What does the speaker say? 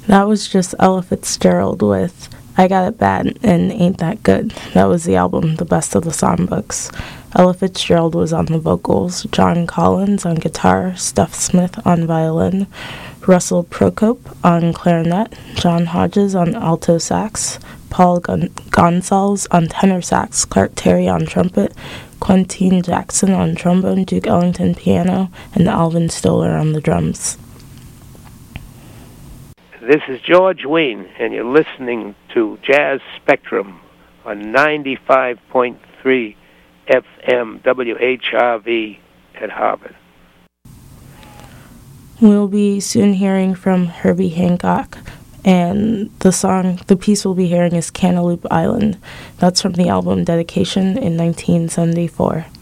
That was just Ella Fitzgerald with I Got It Bad and Ain't That Good. That was the album, The Best of the Songbooks. Ella Fitzgerald was on the vocals, John Collins on guitar, Steph Smith on violin, Russell Procope on clarinet, John Hodges on alto sax, Paul Gonsalves on tenor sax, Clark Terry on trumpet, Quentin Jackson on trombone, Duke Ellington piano, and Alvin Stoller on the drums. This is George Wein, and you're listening to Jazz Spectrum on 95.3 FM WHRV at Harvard. We'll be soon hearing from Herbie Hancock, and the piece we'll be hearing is Cantaloupe Island. That's from the album Dedication in 1974.